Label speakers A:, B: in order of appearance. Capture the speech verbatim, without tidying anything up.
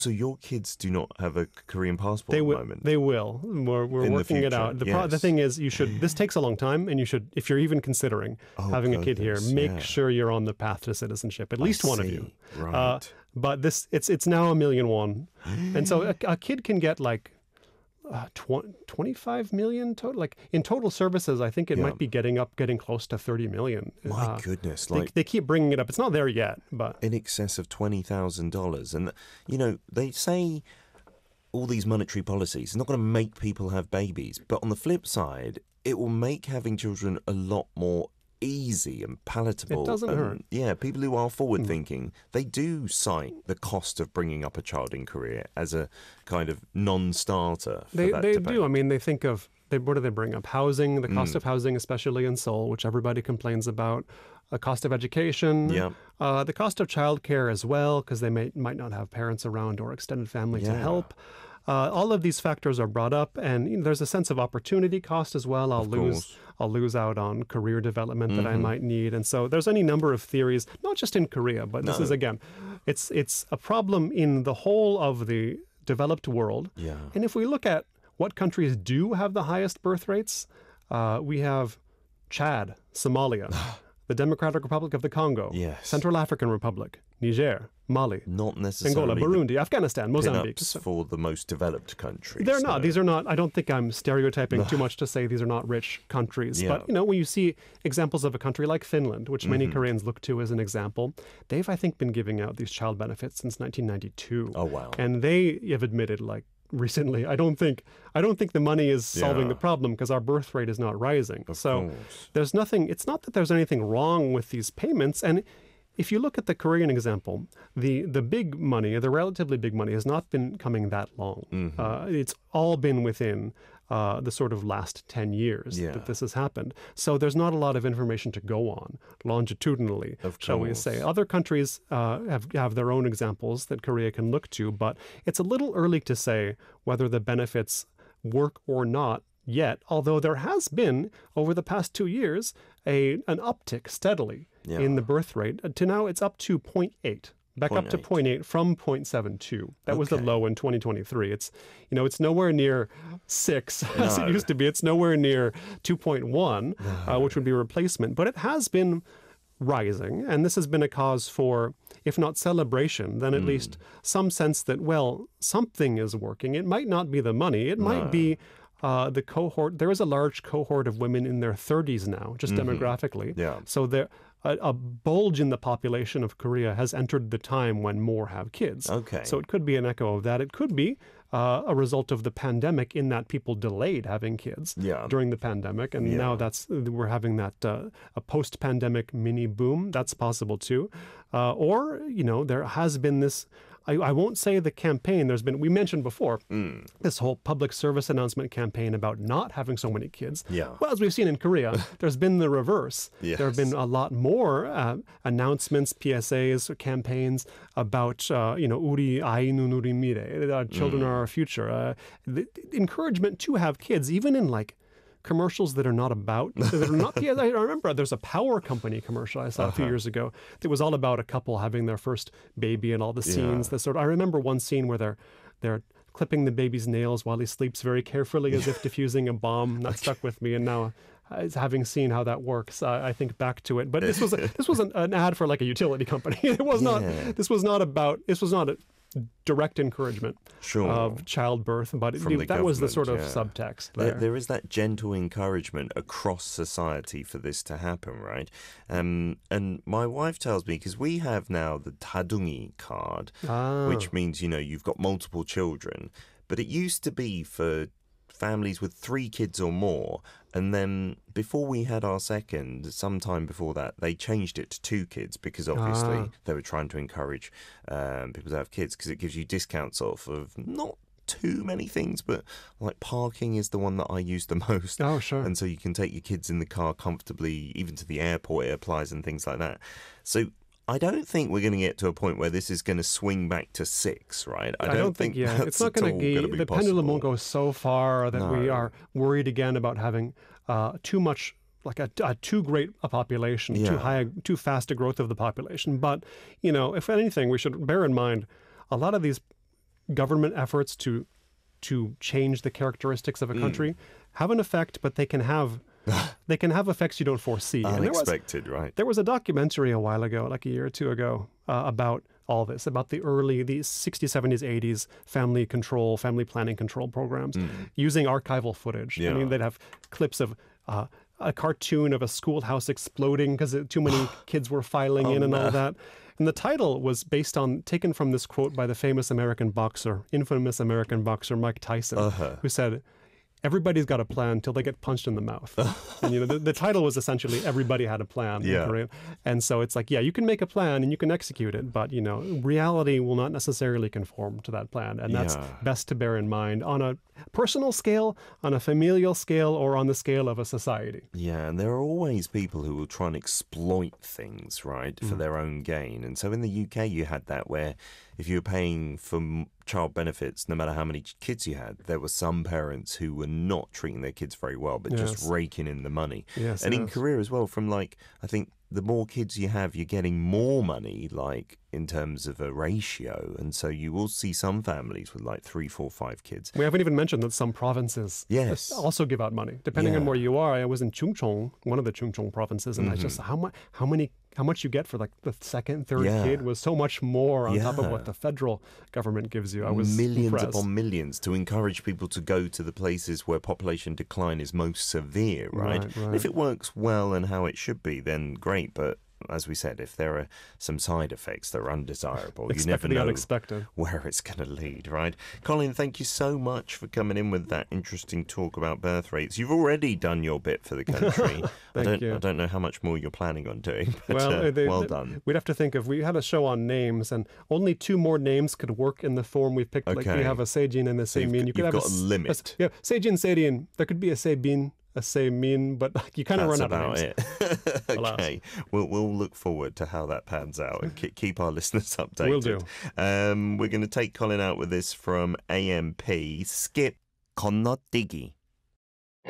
A: So your kids do not have a Korean passport
B: They
A: at the
B: will.
A: moment?
B: They will. We're, we're
A: In the
B: working it
A: future,
B: out. The, pro- the
A: yes.
B: thing is, you should. This takes a long time, and you should, if you're even considering
A: Oh,
B: having a kid here,
A: goodness,
B: make
A: yeah.
B: sure you're on the path to citizenship. At least one of
A: see.
B: you.
A: Right.
B: Uh, but this, it's it's now a million won, and so a, a kid can get like uh, tw- twenty-five million total. Like in total services, I think it
A: Yeah.
B: might be getting up, getting close to thirty million.
A: My
B: Uh,
A: goodness,
B: they,
A: like
B: they keep bringing it up. It's not there yet, but
A: in excess of twenty thousand dollars. And, you know, they say all these monetary policies are not going to make people have babies. But on the flip side, it will make having children a lot more easy and palatable.
B: It doesn't
A: and,
B: hurt.
A: Yeah, people who are forward thinking, they do cite the cost of bringing up a child in Korea as a kind of non-starter. For
B: They
A: that
B: they
A: debate.
B: do. I mean, they think of they what do they bring up? Housing, the
A: Mm.
B: cost of housing, especially in Seoul, which everybody complains about. The cost of education,
A: Yeah.
B: uh, the cost of childcare as well, because they may might not have parents around or extended family to
A: Yeah.
B: help. Uh, all of these factors are brought up, and you know, there's a sense of opportunity cost as well. I'll
A: Of
B: lose
A: course.
B: I'll lose out on career development that I
A: Mhm.
B: might need, and so there's any number of theories, not just in Korea, but this
A: No.
B: is again, it's it's a problem in the whole of the developed world.
A: Yeah.
B: And if we look at what countries do have the highest birth rates, uh, we have Chad, Somalia, the Democratic Republic of the Congo,
A: Yes.
B: Central African Republic, Niger, Mali,
A: Not
B: Angola,
A: necessarily the
B: Burundi, Afghanistan, Mozambique.
A: pin-ups
B: So-
A: for the most developed countries.
B: they're not.
A: no.
B: These are not. I don't think I'm stereotyping too much to say these are not rich countries.
A: Yeah.
B: But you know, when you see examples of a country like Finland, which many
A: Mm-hmm.
B: Koreans look to as an example, they've I think been giving out these child benefits since nineteen ninety-two.
A: Oh, wow.
B: And they have admitted, like recently, I don't think I don't think the money is solving
A: Yeah.
B: the problem because our birth rate is not rising.
A: Of
B: so
A: course.
B: there's nothing. It's not that there's anything wrong with these payments. And if you look at the Korean example, the the big money, the relatively big money, has not been coming that long.
A: Mm-hmm.
B: Uh, it's all been within uh, the sort of last ten years
A: Yeah.
B: that this has happened. So there's not a lot of information to go on longitudinally,
A: Of
B: shall we
A: course.
B: say. Other countries uh, have, have their own examples that Korea can look to, but it's a little early to say whether the benefits work or not yet, although there has been, over the past two years, a an uptick steadily
A: Yeah.
B: in the birth rate. Uh, To now, it's up to zero point eight. Back up to zero point eight from zero point seven two. That was the
A: Okay.
B: low in twenty twenty-three. It's, you know, it's nowhere near six as it
A: No.
B: used to be. It's nowhere near two point one, uh, which would be a replacement. But it has been rising, and this has been a cause for, if not celebration, then at least some sense that, well, something is working. It might not be the money. It might be uh, the cohort. There is a large cohort of women in their thirties now, just demographically.
A: Yeah.
B: So there, a, a bulge in the population of Korea has entered the time when more have kids.
A: Okay.
B: So it could be an echo of that. It could be uh, a result of the pandemic in that people delayed having kids
A: Yeah.
B: during the pandemic. And now
A: Yeah.
B: that's we're having that uh, a post-pandemic mini boom. That's possible too. Uh, or, you know, there has been this, I, I won't say the campaign. There's been, we mentioned before,
A: Mm.
B: this whole public service announcement campaign about not having so many kids.
A: Yeah.
B: Well, as we've seen in Korea, there's been the reverse. There have been
A: Yes.
B: a lot more uh, announcements, P S As, campaigns about, uh, you know, uri 아이는 우리 미래, our children are our future. Uh, the, the encouragement to have kids, even in like commercials that are not about, that are not, yeah, I remember there's a power company commercial I saw a few years ago that was all about a couple having their first baby and all the scenes.
A: Yeah.
B: That sort of, I remember one scene where they're, they're clipping the baby's nails while he sleeps very carefully as if diffusing a bomb. That stuck with me, and now uh, having seen how that works, uh, I think back to it. But this was a, this was an, an ad for like a utility company. It was not.
A: Yeah.
B: This was not about. This was not a direct encouragement
A: Sure.
B: of childbirth, but it,
A: From the
B: that was the sort of
A: government, yeah.
B: subtext
A: There,
B: there.
A: there is that gentle encouragement across society for this to happen, right? Um, and my wife tells me, because we have now the Tadungi card,
B: Ah.
A: which means, you know, you've got multiple children. But it used to be for families with three kids or more. And then before we had our second, sometime before that, they changed it to two kids because obviously
B: Ah.
A: they were trying to encourage um, people to have kids because it gives you discounts off of not too many things, but like parking is the one that I use the most.
B: Oh, sure.
A: And so you can take your kids in the car comfortably, even to the airport it applies and things like that. So I don't think we're going to get to a point where this is going to swing back to six, right?
B: I don't think, yeah,
A: that's
B: it's not
A: at
B: going
A: all
B: to
A: gonna
B: be,
A: be
B: the pendulum won't
A: possible.
B: go so far that we
A: No.
B: are worried again about having uh, too much, like a, a too great a population, too
A: Yeah.
B: high, too fast a growth of the population. But, you know, if anything, we should bear in mind a lot of these government efforts to to change the characteristics of a country have an effect, but they can have they can have effects you don't foresee. And there was-
A: Unexpected, right?
B: There was a documentary a while ago, like a year or two ago, uh, about all this, about the early, the sixties, seventies, eighties family control, family planning control programs using archival footage. I
A: Yeah.
B: mean, they'd have clips of uh, a cartoon of a schoolhouse exploding because too many kids were filing in and all that. And the title was based on, taken from this quote by the famous American boxer, infamous American boxer Mike Tyson,
A: Uh-huh.
B: who said, everybody's got a plan until they get punched in the mouth. And, you know, the, the title was essentially everybody had a plan.
A: Yeah.
B: Right? And so it's like, yeah, you can make a plan and you can execute it, but, you know, reality will not necessarily conform to that plan. And that's
A: Yeah.
B: best to bear in mind on a personal scale, on a familial scale, or on the scale of a society.
A: Yeah, and there are always people who will try and exploit things, right, for their own gain. And so in the U K, you had that where if you were paying for m- child benefits, no matter how many ch- kids you had, there were some parents who were not treating their kids very well, but just
B: Yes.
A: raking in the money.
B: Yes,
A: and in
B: yes.
A: Korea as well, from like, I think the more kids you have, you're getting more money, like in terms of a ratio. And so you will see some families with like three, four, five kids.
B: We haven't even mentioned that some provinces
A: Yes.
B: also give out money, depending on
A: Yeah.
B: where you are. I was in Chungcheong, one of the Chungcheong provinces, and I just how much how many how much you get for like the second, third
A: Yeah.
B: kid was so much more on top of
A: Yeah.
B: what the federal government gives you. I was
A: millions
B: impressed.
A: upon millions to encourage people to go to the places where population decline is most severe, right?
B: Right,
A: And
B: right.
A: if it works well and how it should be, then great. But as we said, if there are some side effects that are undesirable, you
B: Expect
A: never
B: the
A: know
B: unexpected.
A: where it's going to lead, right? Colin, thank you so much for coming in with that interesting talk about birth rates. You've already done your bit for the country. I
B: Thank
A: don't,
B: you.
A: I don't know how much more you're planning on doing, but
B: Well,
A: uh,
B: they-
A: well
B: they-
A: done.
B: We'd have to think if we had a show on names, and only two more names could work in the form we've picked. Like
A: Okay.
B: we have a Seijin and a
A: So you've
B: Seimin.
A: got-
B: You could
A: you've
B: have
A: got a
B: s-
A: limit.
B: s- yeah, Seijin, Seirin. There could be a Seibin, a Seimin, but like, you kind of
A: That's
B: run out
A: about
B: of names.
A: it.
B: Alas.
A: Okay, we'll we'll look forward to how that pans out and keep, keep our listeners updated.
B: Will do.
A: Um, we're going to take Colin out with this from A M P. Skip 건너뛰기.